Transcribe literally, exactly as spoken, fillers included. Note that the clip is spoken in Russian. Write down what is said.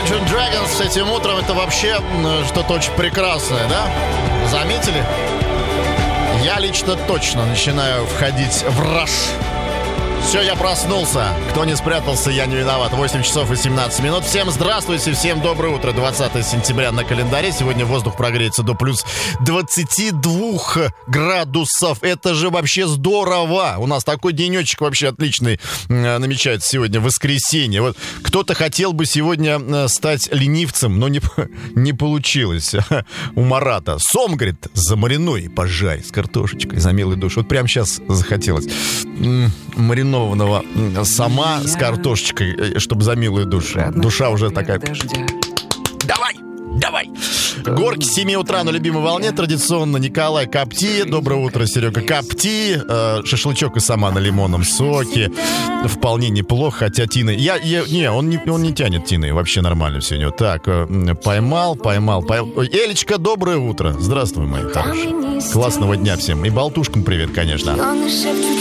Imagine Dragons с этим утром — это вообще что-то очень прекрасное, да? Заметили? Я лично точно начинаю входить в раш. Все, я проснулся. Кто не спрятался, я не виноват. восемь часов и семнадцать минут. Всем здравствуйте, всем доброе утро. двадцатое сентября на календаре. Сегодня воздух прогреется до плюс двадцати двух градусов. Это же вообще здорово. У нас такой денечек вообще отличный намечается сегодня, воскресенье. Вот кто-то хотел бы сегодня стать ленивцем, но не, не получилось. У Марата. Сом, говорит, замаринуй и пожарь с картошечкой за милую душу. Вот прямо сейчас захотелось маринованного сома с картошечкой, чтобы за милую душу. Душа уже такая... Давай! Давай! Горки с семи утра на любимой волне. Традиционно Николай Копти. Доброе утро, Серега Копти. Э, шашлычок и сама на лимонном соке. Вполне неплохо, хотя Тина... Я, я, не, он не, он не тянет Тиной. Вообще нормально все у него. Так, э, поймал, поймал, поймал. Элечка, доброе утро. Здравствуй, мои хорошие. Классного дня всем. И болтушкам привет, конечно.